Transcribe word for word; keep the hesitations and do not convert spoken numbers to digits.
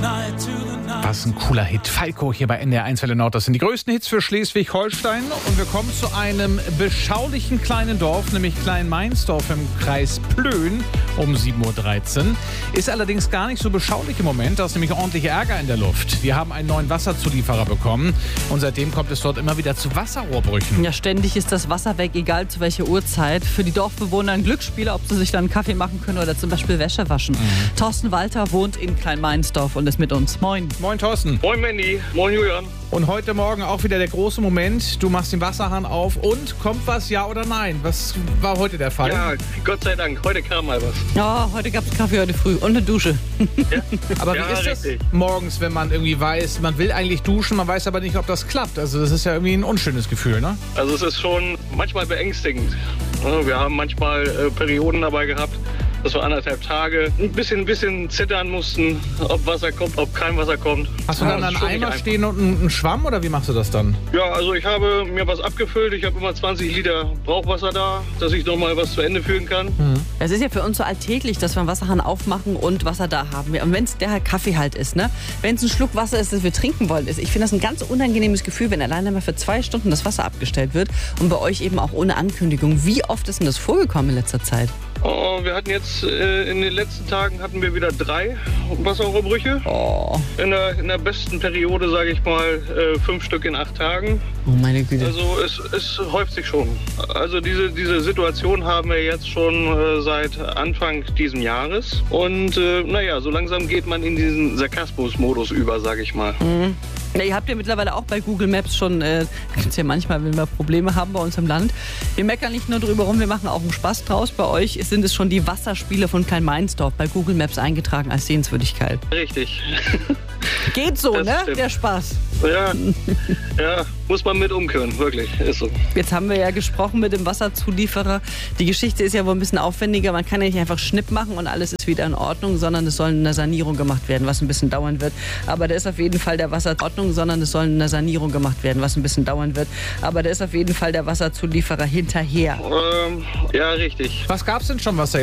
Was ein cooler Hit. Falco hier bei N D R eins Welle Nord. Das sind die größten Hits für Schleswig-Holstein. Und wir kommen zu einem beschaulichen kleinen Dorf, nämlich Klein-Meinsdorf im Kreis Plön um sieben Uhr dreizehn. Ist allerdings gar nicht so beschaulich im Moment. Da ist nämlich ordentlich Ärger in der Luft. Wir haben einen neuen Wasserzulieferer bekommen. Und seitdem kommt es dort immer wieder zu Wasserrohrbrüchen. Ja, ständig ist das Wasser weg, egal zu welcher Uhrzeit. Für die Dorfbewohner ein Glücksspiel, ob sie sich dann einen Kaffee machen können oder zum Beispiel Wäsche waschen. Mhm. Thorsten Walter wohnt in Klein-Meinsdorf und ist mit uns. Moin. Moin Thorsten. Moin Mandy. Moin Julian. Und heute Morgen auch wieder der große Moment. Du machst den Wasserhahn auf und kommt was, ja oder nein? Was war heute der Fall? Ja, Gott sei Dank. Heute kam mal was. Ja, oh, heute gab es Kaffee, heute früh und eine Dusche. Ja. Aber ja, wie ist richtig. das morgens, wenn man irgendwie weiß, man will eigentlich duschen, man weiß aber nicht, ob das klappt? Also das ist ja irgendwie ein unschönes Gefühl, ne? Also es ist schon manchmal beängstigend. Wir haben manchmal äh, Perioden dabei gehabt, dass wir anderthalb Tage ein bisschen, ein bisschen zittern mussten, ob Wasser kommt, ob kein Wasser kommt. Hast du Ja, dann das einen ist schon Eimer nicht stehen und einen Schwamm oder wie machst du das dann? Ja, also ich habe mir was abgefüllt. Ich habe immer zwanzig Liter Brauchwasser da, dass ich noch mal was zu Ende führen kann. Es ist ja für uns so alltäglich, dass wir einen Wasserhahn aufmachen und Wasser da haben. Und wenn es der Kaffee halt ist, ne? Wenn es ein Schluck Wasser ist, das wir trinken wollen, ist. Ich finde das ein ganz unangenehmes Gefühl, wenn alleine mal für zwei Stunden das Wasser abgestellt wird und bei euch eben auch ohne Ankündigung. Wie oft ist denn das vorgekommen in letzter Zeit? Oh, wir hatten jetzt äh, in den letzten Tagen hatten wir wieder drei Wasserrohrbrüche. Oh, In der, in der besten Periode, sage ich mal, äh, fünf Stück in acht Tagen. oh meine Güte. Also es, es häuft sich schon. Also diese, diese Situation haben wir jetzt schon äh, seit Anfang diesen Jahres. Und äh, naja, so langsam geht man in diesen Sarkasmus-Modus über, sage ich mal. Mhm. Ja, ihr habt ja mittlerweile auch bei Google Maps schon, äh, gibt's ja manchmal, wenn wir Probleme haben bei uns im Land. Wir meckern nicht nur drüber rum, wir machen auch einen Spaß draus. Bei euch sind es schon die Wasserspiele von Klein-Meinsdorf bei Google Maps eingetragen als Sehenswürdigkeit. Richtig. Geht so, Das ne? stimmt. Der Spaß. Ja, ja, muss man mit umkönnen, wirklich, ist so. Jetzt haben wir ja gesprochen mit dem Wasserzulieferer. Die Geschichte ist ja wohl ein bisschen aufwendiger. Man kann ja nicht einfach Schnipp machen und alles ist wieder in Ordnung, sondern es soll eine Sanierung gemacht werden, was ein bisschen dauern wird. Aber da ist auf jeden Fall der Wasser in Ordnung, sondern es soll eine Sanierung gemacht werden, was ein bisschen dauern wird. Aber da ist auf jeden Fall der Wasserzulieferer hinterher. Ähm, ja, richtig. Was gab's denn schon, was da